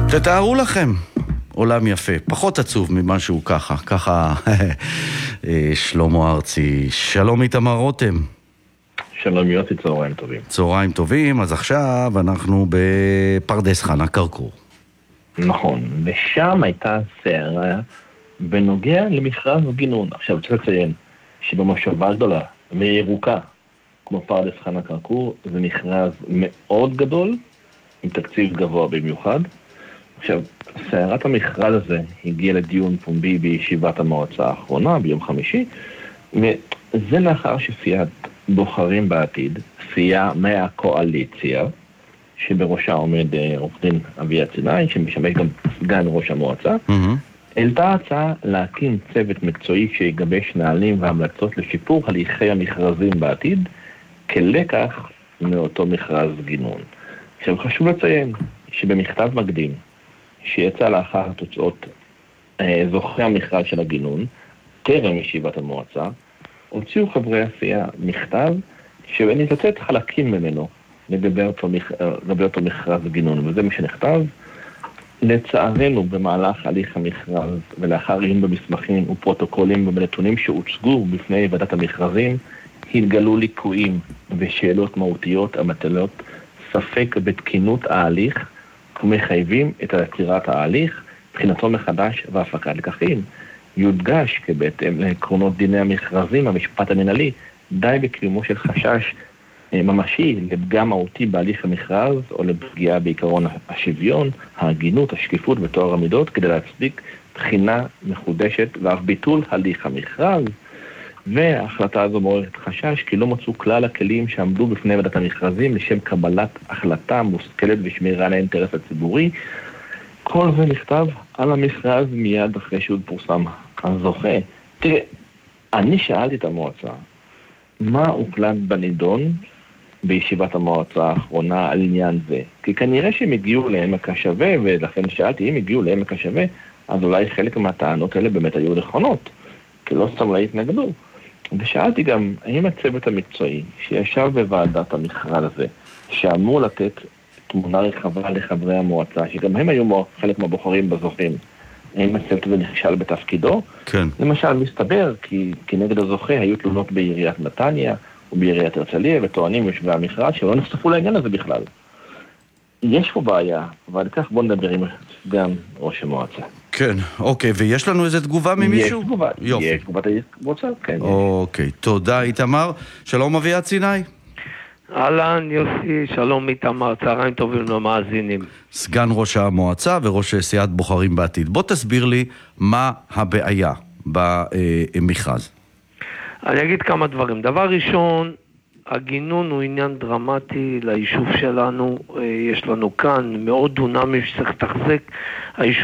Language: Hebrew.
תתארו לכם עולם יפה, פחות עצוב ממה שהוא ככה שלמה ארצי. שלום איתמר רותם. שלום יוסי, צהריים טובים. צהריים טובים, אז עכשיו אנחנו בפרדס חנה כרכור. נכון, ושם הייתה סערה בנוגע למכרז גינון. עכשיו צריך לציין שבמושבה גדולה וירוקה כמו פרדס חנה כרכור זה מכרז מאוד גדול עם תקציב גבוה במיוחד. עכשיו, סערת המכרז הזה הגיעה לדיון פומבי בישיבת המועצה האחרונה ביום חמישי, וזה לאחר שסיעת בוחרים בעתיד, סיעה מהקואליציה, שבראשה עומד עורך דין אביה ציני, שמשמש גם סגן ראש המועצה, העלתה הצעה להקים צוות מקצועי שיגבש נהלים והמלצות לשיפור הליכי המכרזים בעתיד, כלקח מאותו מכרז גינון. עכשיו חשוב לציין שבמכתב מקדים, שיצא לאחר תוצאות זוכי המכרז של הגינון, טרם ישיבת המועצה, הוציאו חברי הסיעה מכתב שנצטט חלקים ממנו לגבי אותו מכרז גינון, וזה מה שנכתב. לצערנו במהלך הליך המכרז ולאחר עיון במסמכים ופרוטוקולים ובנתונים שהוצגו בפני ועדת המכרזים, התגלו ליקויים ושאלות מהותיות המטילות ספק בתקינות ההליך ומחייבים את עצירת ההליך, בחינתו מחדש והפקת לקחים. יודגש כבהתאם לעקרונות דיני המכרזים, המשפט המנהלי, די בקיומו של חשש ממשי לפגם מהותי בהליך המכרז או לפגיעה בעיקרון השוויון, ההגינות, השקיפות וטוהר המידות, כדי להצדיק בחינה מחודשת ואף ביטול הליך המכרז. וההחלטה הזו מעוררת חשש כי לא מצאו כלל הכלים שעמדו בפני ועדת המכרזים לשם קבלת החלטה מושכלת ושמירה על האינטרס הציבורי. כל זה נכתב על המכרז מיד אחרי שהוא פורסם הזוכה. תראה, אני שאלתי את המועצה מה הוחלט בנידון בישיבת המועצה האחרונה על עניין זה, כי כנראה שהם הגיעו לעמק השווה, ולכן שאלתי אם הגיעו לעמק השווה, אז אולי חלק מהטענות האלה באמת היו נכונות, כי לא סתם אולי התנגדו. ושאלתי גם האם הצוות המקצועי שישב בוועדת המכרז הזה, שאמור לתת תמונה רחבה לחברי המועצה, שגם הם היו חלק מהבוחרים בזוכים, האם הצוות הזה נכשל בתפקידו? כן. למשל, מסתבר כי נגד הזוכה היו תלונות בעיריית נתניה ובעיריית הרצליה, וטוענים יושבי המכרז שלא נחשפו לעניין הזה בכלל. יש פה בעיה, אבל כך בוא נדבר עם סגן ראש המועצה. כן, אוקיי, ויש לנו איזו תגובה ממישהו? יש תגובה, יופי. יש תגובת המועצה, כן. אוקיי, תודה איתמר. שלום אביה ציני. אהלן יוסי, שלום איתמר, צהריים טובים למאזינים. סגן ראש המועצה וראש סיעת בוחרים בעתיד. בוא תסביר לי מה הבעיה במכרז. אני אגיד כמה דברים. דבר ראשון, הגינון הוא עניין דרמטי ליישוב שלנו. יש לנו כאן מאות דונמים שצריך לתחזק. היישוב